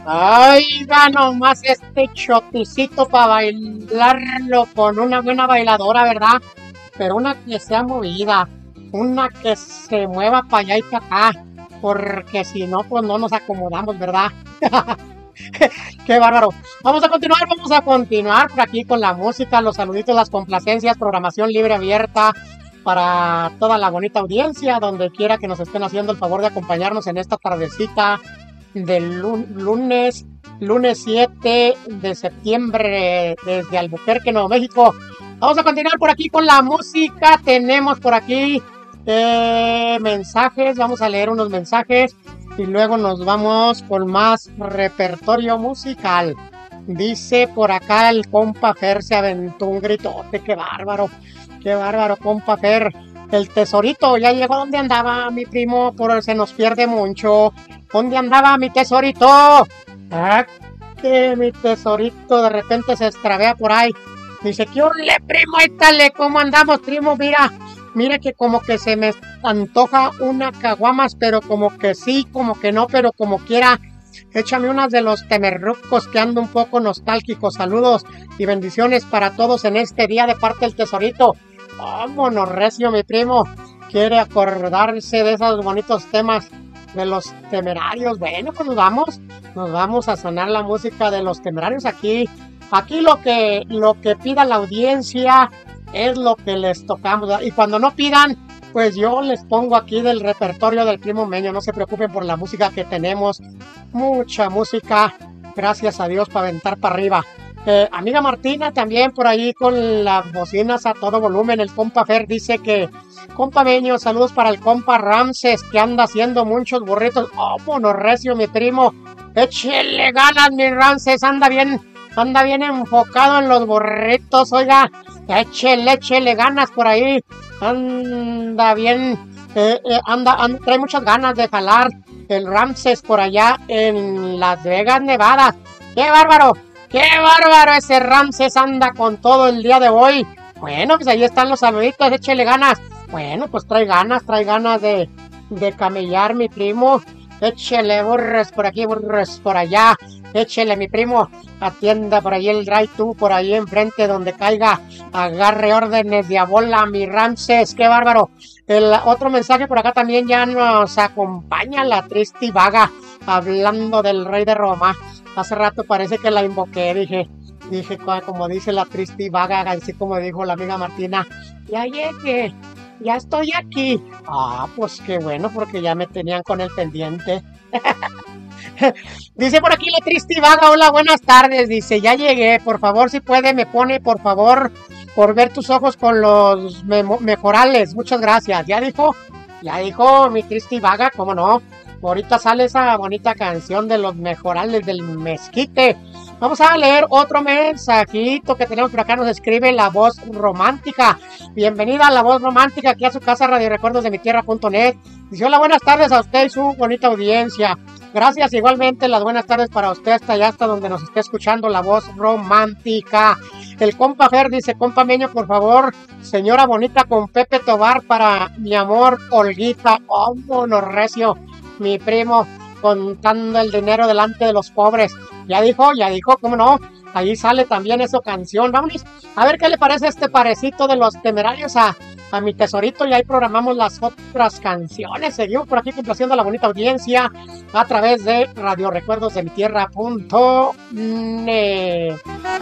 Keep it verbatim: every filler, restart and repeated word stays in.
Ay, va nomás este choticito para bailarlo con una buena bailadora, ¿verdad? Pero una que sea movida, una que se mueva para allá y para acá, porque si no, pues no nos acomodamos, ¿verdad? Qué bárbaro. Vamos a continuar, vamos a continuar por aquí con la música, los saluditos, las complacencias, programación libre abierta para toda la bonita audiencia, donde quiera que nos estén haciendo el favor de acompañarnos en esta tardecita del lunes, lunes siete de septiembre desde Albuquerque, Nuevo México. Vamos a continuar por aquí con la música. Tenemos por aquí eh, mensajes, vamos a leer unos mensajes y luego nos vamos con más repertorio musical. Dice por acá el compa Fer se aventó un gritote, qué bárbaro, qué bárbaro compa Fer. El tesorito ya llegó. ¿Dónde andaba mi primo? Por se nos pierde mucho. ¿Dónde andaba mi tesorito? Ah, que mi tesorito de repente se extravía por ahí. Dice, ¿qué ole, primo? Étale, ¿cómo andamos, primo? Mira, mire que como que se me antoja una caguamas, pero como que sí, como que no, pero como quiera. Échame unas de los temerrucos que ando un poco nostálgico. Saludos y bendiciones para todos en este día de parte del tesorito. Vámonos, recio, mi primo. Quiere acordarse de esos bonitos temas de los Temerarios. Bueno, pues nos vamos, nos vamos a sonar la música de los Temerarios aquí. Aquí lo que, lo que pida la audiencia es lo que les tocamos. Y cuando no pidan, pues yo les pongo aquí del repertorio del primo Meño. No se preocupen por la música que tenemos. Mucha música, gracias a Dios, para aventar para arriba. Eh, amiga Martina también por ahí con las bocinas a todo volumen. El compa Fer dice que, compa Meño, saludos para el compa Ramses que anda haciendo muchos burritos. Oh, monorrecio, mi primo. Échele ganas, mi Ramses, anda bien, anda bien enfocado en los burritos, oiga. Échele, échele ganas por ahí. Anda bien, eh, eh, anda, anda, trae muchas ganas de jalar el Ramses por allá en Las Vegas, Nevada. ¡Qué bárbaro! ¡Qué bárbaro! Ese Ramses anda con todo el día de hoy. Bueno, pues ahí están los saluditos, échele ganas. Bueno, pues trae ganas, trae ganas de, de camellar, mi primo. Échele burres por aquí, burres por allá. Échele, mi primo, atienda por ahí el drive-thru, por ahí enfrente donde caiga. Agarre órdenes de abola, mi Ramses, qué bárbaro. El otro mensaje por acá también ya nos acompaña la triste y vaga, hablando del rey de Roma. Hace rato parece que la invoqué, dije, dije como dice la triste y vaga, así como dijo la amiga Martina, ya llegué, ya estoy aquí. Ah, pues qué bueno, porque ya me tenían con el pendiente. Dice por aquí la triste y vaga, hola, buenas tardes, dice, ya llegué, por favor, si puede, me pone, por favor, por ver tus ojos con los memo- mejorales, muchas gracias. Ya dijo, ya dijo mi triste y vaga, cómo no. Ahorita sale esa bonita canción de los mejorales del mezquite. Vamos a leer otro mensajito que tenemos por acá. Nos escribe La Voz Romántica. Bienvenida a La Voz Romántica, aquí a su casa radio recuerdos de mi tierra punto net. Dice hola, buenas tardes a usted y su bonita audiencia. Gracias, igualmente las buenas tardes para usted hasta allá, hasta donde nos esté escuchando La Voz Romántica. El compa Fer dice, compa Meño, por favor, señora bonita con Pepe Tobar para mi amor Olguita. Oh, monorrecio, mi primo, contando el dinero delante de los pobres. Ya dijo, ya dijo, cómo no. Ahí sale también esa canción. Vámonos a ver qué le parece este parecito de los Temerarios a, a mi tesorito. Y ahí programamos las otras canciones. Seguimos por aquí complaciendo a la bonita audiencia a través de radio recuerdos de mi tierra punto net.